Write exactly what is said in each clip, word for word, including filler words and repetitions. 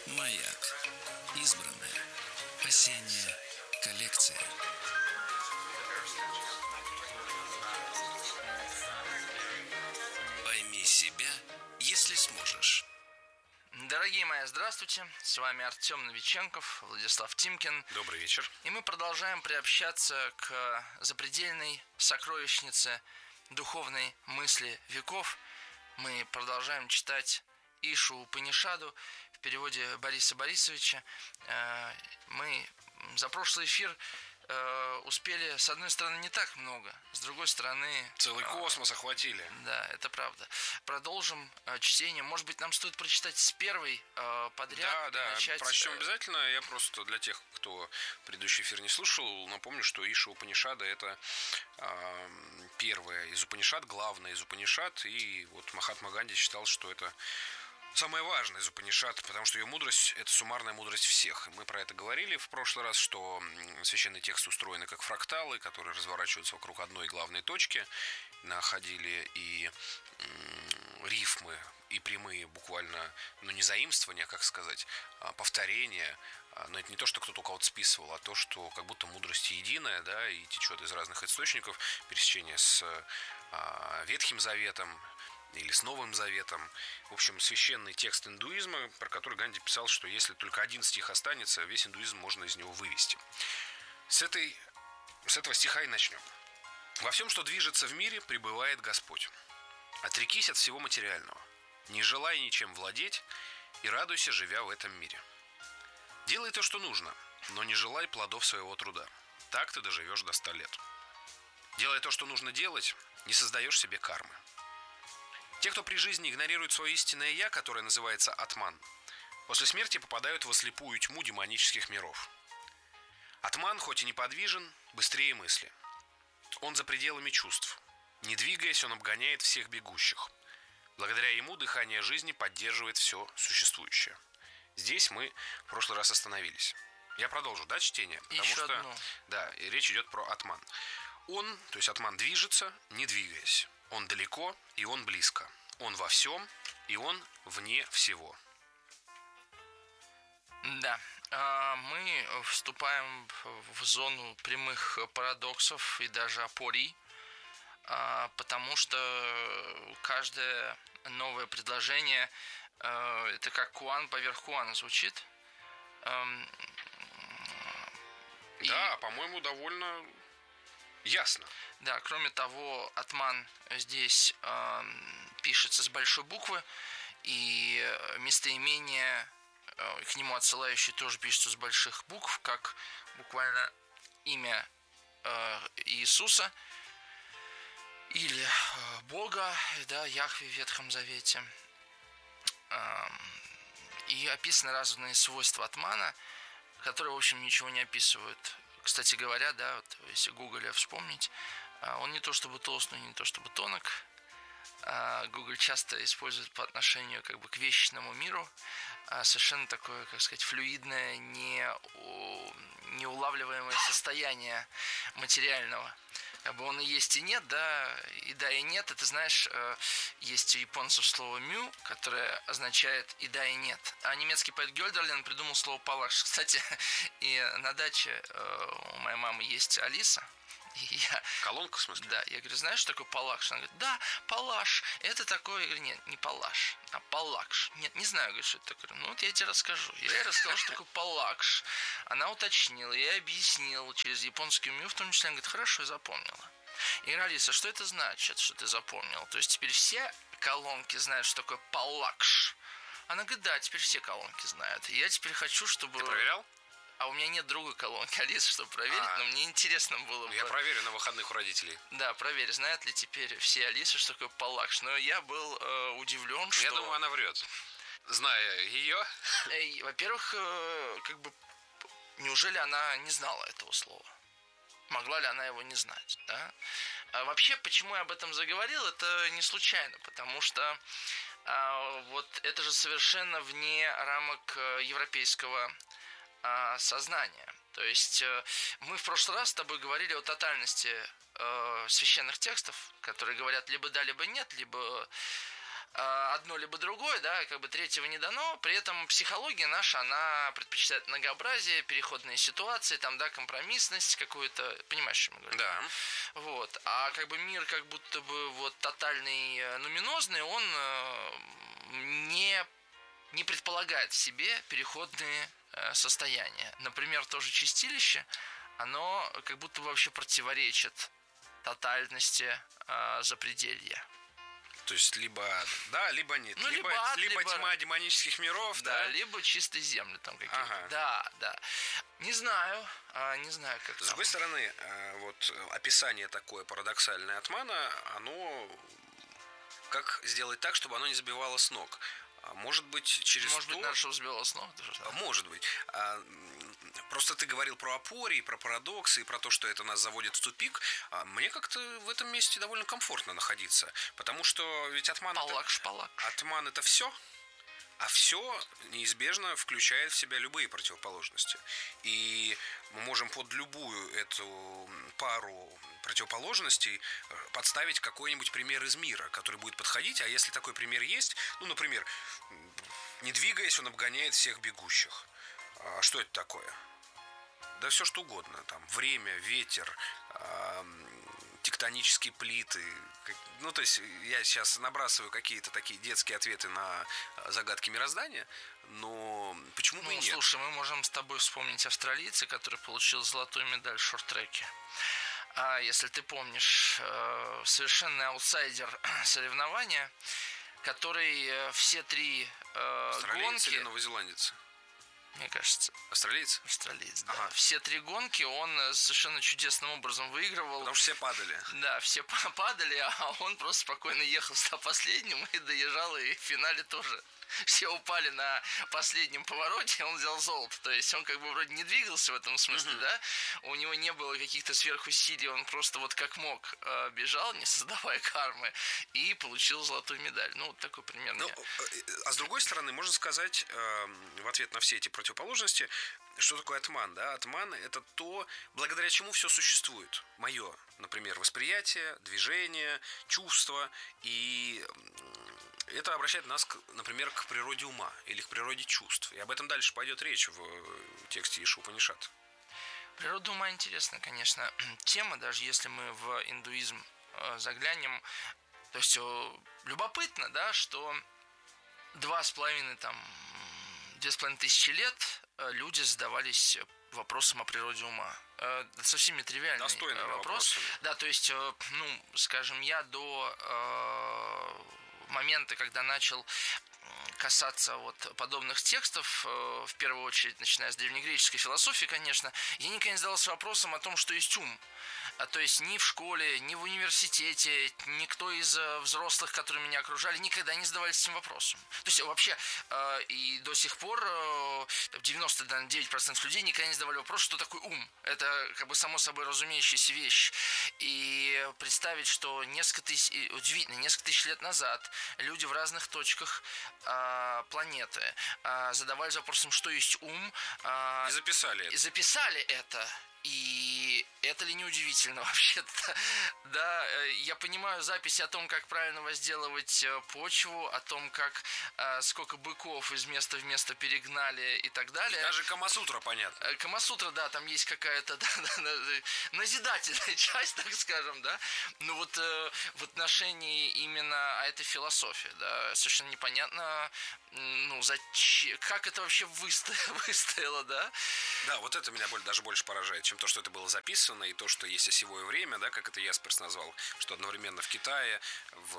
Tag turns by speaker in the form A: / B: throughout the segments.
A: Маяк. Избранное. Осенняя коллекция. Пойми себя, если сможешь.
B: Дорогие мои, здравствуйте. С вами Артем Новиченков, Владислав Тимкин.
C: Добрый вечер.
B: И мы продолжаем приобщаться к запредельной сокровищнице духовной мысли веков. Мы продолжаем читать Ишу Упанишаду в переводе Бориса Борисовича. Мы за прошлый эфир успели, с одной стороны, не так много, с другой стороны...
C: Целый космос охватили.
B: Да, это правда. Продолжим чтение. Может быть, нам стоит прочитать с первой подряд?
C: Да, да,
B: начать...
C: прочтем обязательно. Я просто для тех, кто предыдущий эфир не слушал, напомню, что Иша Упанишада — это э, первая из Упанишад, главная из Упанишад. И вот Махатма Ганди считал, что это самое важное из Упанишад, потому что ее мудрость – это суммарная мудрость всех. Мы про это говорили в прошлый раз, что священные тексты устроены как фракталы, которые разворачиваются вокруг одной главной точки. Находили и м, рифмы, и прямые буквально, ну не заимствования, как сказать, а повторения. Но это не то, что кто-то у кого-то списывал, а то, что как будто мудрость единая, да, и течет из разных источников, пересечение с а, Ветхим Заветом или с Новым Заветом. В общем, священный текст индуизма, про который Ганди писал, что если только один стих останется, весь индуизм можно из него вывести. С, этой, с этого стиха и начнем. «Во всем, что движется в мире, пребывает Господь. Отрекись от всего материального, не желай ничем владеть и радуйся, живя в этом мире. Делай то, что нужно, но не желай плодов своего труда. Так ты доживешь до ста лет. Делай то, что нужно делать, не создаешь себе кармы. Те, кто при жизни игнорирует свое истинное «я», которое называется атман, после смерти попадают во слепую тьму демонических миров. Атман, хоть и неподвижен, быстрее мысли. Он за пределами чувств. Не двигаясь, он обгоняет всех бегущих. Благодаря ему дыхание жизни поддерживает все существующее. Здесь мы в прошлый раз остановились. Я продолжу, да, чтение? Потому
B: Еще
C: что,
B: одно.
C: да, речь идет про атман. Он, то есть атман, движется, не двигаясь. Он далеко, и он близко. Он во всем, и он вне всего.
B: Да, мы вступаем в зону прямых парадоксов и даже апорий, потому что каждое новое предложение – это как куан поверх куана звучит. И...
C: Да, по-моему, довольно ясно.
B: Да, кроме того, атман здесь э, пишется с большой буквы, и местоимение, э, к нему отсылающее, тоже пишется с больших букв, как буквально имя э, Иисуса или э, Бога, да, Яхве в Ветхом Завете. Э, и описаны разные свойства атмана, которые, в общем, ничего не описывают. Кстати говоря, да, вот если Гоголя вспомнить, он не то чтобы толст, но не то чтобы тонок. Гоголь часто использует по отношению как бы к вещному миру совершенно такое, как сказать, флюидное, не, неулавливаемое состояние материального. Как бы он и есть, и нет, да, и да, и нет. Это, знаешь, есть у японцев слово «мю», которое означает «и да, и нет». А немецкий поэт Гёльдерлин придумал слово «палаш». Кстати, и на даче у моей мамы есть Алиса. И я,
C: колонка, в смысле?
B: Да, я говорю, знаешь, что такое палакш? Она говорит, да, палаш, это такое. Я говорю, нет, не палаш, а палакш. Нет, не знаю, говорю, что это такое. Ну вот я тебе расскажу. Я ей рассказал, что такое палакш. Она уточнила, я объяснил через японский мю, в том числе. Она говорит, хорошо, я запомнила. Я говорю, Алиса, что это значит, что ты запомнила? То есть теперь все колонки знают, что такое палакш. Она говорит, да, теперь все колонки знают. И я теперь хочу, чтобы...
C: Ты проверял?
B: А у меня нет другой колонки, Алиса, чтобы проверить, а, но мне интересно было бы...
C: Я проверю на выходных у родителей.
B: Да, проверь, знают ли теперь все Алисы, что такое палакш. Но я был э, удивлен, что...
C: Я думаю, она врет. Зная ее...
B: Э, во-первых, э, как бы, неужели она не знала этого слова? Могла ли она его не знать, да? А вообще, почему я об этом заговорил, это не случайно, потому что э, вот это же совершенно вне рамок европейского сознания. То есть мы в прошлый раз с тобой говорили о тотальности э, священных текстов, которые говорят либо да, либо нет, либо одно либо другое, да, как бы третьего не дано. При этом психология наша, она предпочитает многообразие, переходные ситуации, там, да, компромиссность какую-то, понимаешь, что мы говорим?
C: Да.
B: Вот. А как бы мир как будто бы вот тотальный нуминозный, он не, не предполагает в себе переходные состояния. Например, тоже чистилище, оно как будто вообще противоречит тотальности э, запределья.
C: То есть, либо да, либо нет.
B: Ну,
C: либо,
B: либо, ад,
C: либо,
B: либо
C: тьма демонических миров,
B: да,
C: да.
B: либо чистые земли там какие-то.
C: Ага.
B: Да, да. Не знаю, а, не знаю, как
C: С
B: там.
C: другой стороны, вот описание такое парадоксальное Атмана, оно как сделать так, чтобы оно не сбивало с ног. Может быть, через
B: Может
C: то...
B: быть, надо, чтобы сбило с ног?
C: Может быть. Просто ты говорил про опори, про парадоксы, и про то, что это нас заводит в тупик. Мне как-то в этом месте довольно комфортно находиться. Потому что ведь Атман...
B: Палак,
C: это...
B: шпалак.
C: Атман это все, а все неизбежно включает в себя любые противоположности. И мы можем под любую эту пару противоположностей подставить какой-нибудь пример из мира, который будет подходить. А если такой пример есть, ну, например, не двигаясь, он обгоняет всех бегущих. А что это такое? Да все что угодно. Там время, ветер, тектонические плиты. Ну, то есть я сейчас набрасываю какие-то такие детские ответы на загадки мироздания, но почему бы
B: ну,
C: и нет?
B: Слушай, мы можем с тобой вспомнить австралийца, который получил золотую медаль в шорт-треке. А если ты помнишь, совершенный аутсайдер соревнования, который все три
C: Австралиец
B: гонки...
C: или новозеландец?
B: Мне кажется.
C: Австралиец?
B: Австралиец, да.
C: Ага.
B: Все три гонки он совершенно чудесным образом выигрывал.
C: Потому что все падали.
B: Да, все падали, а он просто спокойно ехал стал последним и доезжал, и в финале тоже. Все упали на последнем повороте, он взял золото. То есть он как бы вроде не двигался в этом смысле, uh-huh. да? У него не было каких-то сверхусилий, он просто вот как мог бежал, не создавая кармы, и получил золотую медаль. Ну, вот такой примерно.
C: Ну, а с другой стороны, можно сказать, в ответ на все эти противоположности, что такое Атман, да? Атман – это то, благодаря чему все существует. Мое, например, восприятие, движение, чувство. И это обращает нас, например, к природе ума или к природе чувств. И об этом дальше пойдет речь в тексте Иша-Упанишад.
B: Природа ума интересна, конечно, тема, даже если мы в индуизм заглянем. То есть любопытно, да, что два с половиной там две с половиной тысячи лет люди задавались вопросом о природе ума. Это совсем нетривиальный
C: Достойный
B: вопрос.
C: вопрос.
B: Да, то есть, ну, скажем, я до э, момента, когда начал касаться вот подобных текстов, в первую очередь, начиная с древнегреческой философии, конечно, я никогда не задался вопросом о том, что есть ум. А, то есть ни в школе, ни в университете, никто из взрослых, которые меня окружали, никогда не задавались этим вопросом. То есть вообще э, и до сих пор э, девяносто девять процентов людей никогда не задавали вопрос, что такое ум. Это как бы само собой разумеющаяся вещь. И представить, что несколько тысяч, удивительно, несколько тысяч лет назад люди в разных точках э, планеты э, задавались вопросом, что есть ум. Э,
C: и записали это.
B: И записали это. И это ли не удивительно вообще-то? Да, я понимаю записи о том, как правильно возделывать почву, о том, как э, сколько быков из места в место перегнали и так далее.
C: И даже Камасутра понятно.
B: Камасутра, да, там есть какая-то да, да, да, назидательная часть, так скажем, да. Но вот э, в отношении именно, а это философия, да, совершенно непонятно, ну, зачем, как это вообще выстояло, выстояло, да?
C: Да, вот это меня даже больше поражает, чем то, что это было записано, и то, что есть осевое время, да, как это Ясперс назвал, что одновременно в Китае, в,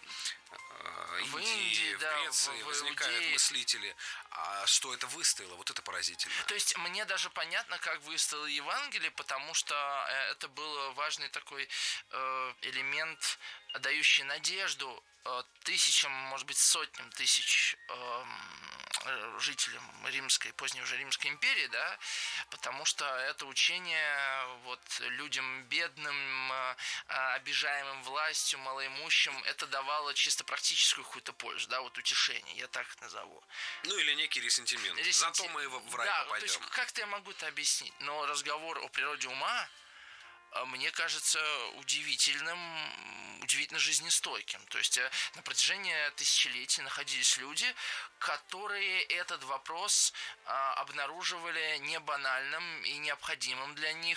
C: э, Индии,
B: в, Индии,
C: в
B: да,
C: Греции
B: в, в
C: возникают
B: Иудее.
C: мыслители. А что это выстояло, вот это поразительно.
B: То есть мне даже понятно, как выстояло Евангелие, потому что это был важный такой э, элемент, дающий надежду тысячам, может быть, сотням тысяч э, жителям Римской, поздней уже Римской империи, да, потому что это учение вот людям бедным, э, обижаемым властью, малоимущим, это давало чисто практическую какую-то пользу, да, вот утешение, я так назову.
C: Ну, или некий ресентимент.
B: Ресенти...
C: Зато мы в рай
B: да,
C: попадем.
B: То есть, как-то я могу это объяснить, но разговор о природе ума мне кажется удивительным, удивительно жизнестойким. То есть на протяжении тысячелетий находились люди, которые этот вопрос обнаруживали не банальным и необходимым для них,